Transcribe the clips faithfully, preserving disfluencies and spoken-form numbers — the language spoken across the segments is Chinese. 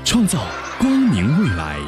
创造光明未来。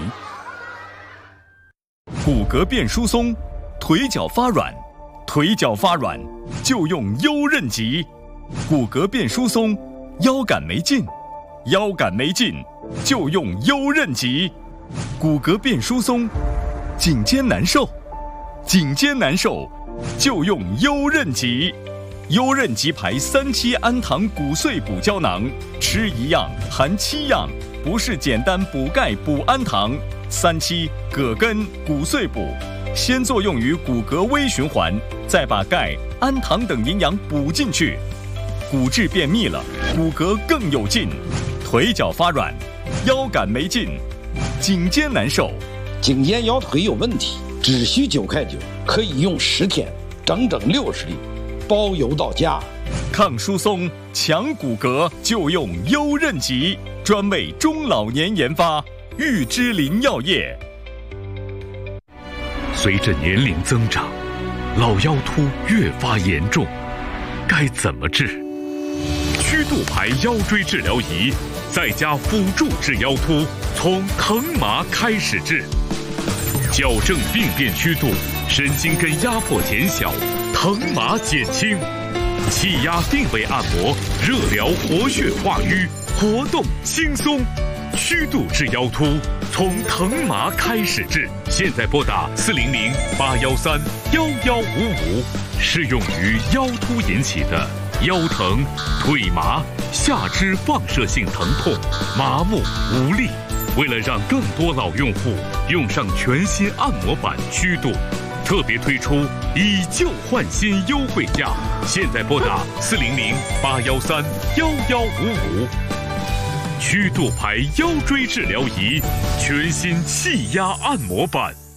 骨骼变疏松，腿脚发软，腿脚发软就用优韧极。骨骼变疏松，腰杆没劲，腰杆没劲就用优韧极。骨骼变疏松，颈肩难受，颈肩难受就用优韧极。优韧极牌三七氨糖骨碎补胶囊，吃一样含七样，不是简单补钙补氨糖。三七葛根骨碎补，先作用于骨骼微循环，再把钙、氨糖等营养补进去，骨质变密了，骨骼更有劲。腿脚发软，腰杆没劲，颈肩难受， 颈肩腰腿有问题，只需九块九，可以用十天，整整六十粒，包邮到家。 抗疏松、强骨骼就用优韧极，专为中老年研发。玉芝林药业。 随着年龄增长，老腰突越发严重，该怎么治？曲度牌腰椎治疗仪在家辅助治腰突，从疼麻开始治，矫正病变曲度，神经根压迫减小，疼麻减轻，气压定位按摩，热疗活血化瘀，活动轻松。曲度治腰突，从疼麻开始治。现在拨打四零零八幺三幺幺五五，适用于腰突引起的腰疼、腿麻、下肢放射性疼痛、麻木无力。为了让更多老用户用上全新按摩板曲度，特别推出以旧换新优惠价。现在拨打四零零八幺三幺幺五五。曲度牌腰椎治疗仪，全新气压按摩板。